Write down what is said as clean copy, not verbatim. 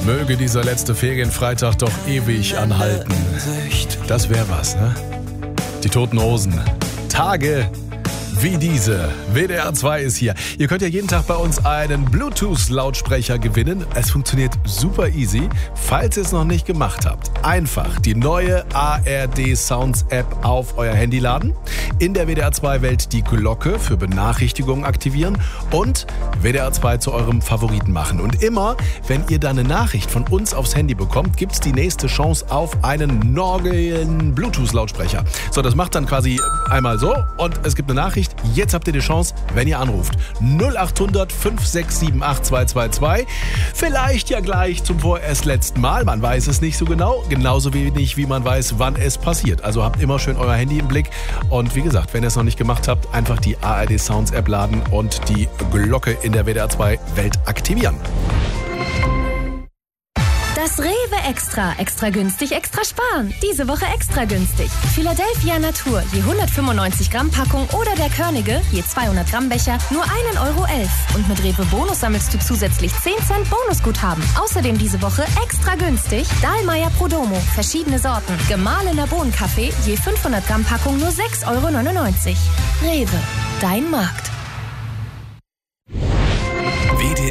Möge dieser letzte Ferienfreitag doch ewig anhalten. Das wäre was, ne? Die Toten Hosen. Tage wie diese. WDR 2 ist hier. Ihr könnt ja jeden Tag bei uns einen Bluetooth-Lautsprecher gewinnen. Es funktioniert super easy. Falls ihr es noch nicht gemacht habt, einfach die neue ARD Sounds App auf euer Handy laden, in der WDR 2 Welt die Glocke für Benachrichtigungen aktivieren und WDR 2 zu eurem Favoriten machen. Und immer, wenn ihr dann eine Nachricht von uns aufs Handy bekommt, gibt es die nächste Chance auf einen neuen Bluetooth-Lautsprecher. So, das macht dann quasi einmal so und es gibt eine Nachricht. Jetzt habt ihr die Chance, wenn ihr anruft. 0800 567 8222. Vielleicht ja gleich zum vorerst letzten Mal. Man weiß es nicht so genau. Genauso wenig, wie man weiß, wann es passiert. Also habt immer schön euer Handy im Blick. Und wie gesagt, wenn ihr es noch nicht gemacht habt, einfach die ARD Sounds App laden und die Glocke in der WDR 2 Welt aktivieren. Das Rewe Extra. Extra günstig, extra sparen. Diese Woche extra günstig. Philadelphia Natur, je 195 Gramm Packung oder der Körnige, je 200 Gramm Becher, nur 1,11 €. Und mit Rewe Bonus sammelst du zusätzlich 10 Cent Bonusguthaben. Außerdem diese Woche extra günstig Dahlmeier Prodomo, verschiedene Sorten. Gemahlener Bohnenkaffee, je 500 Gramm Packung nur 6,99 €. Rewe, dein Markt.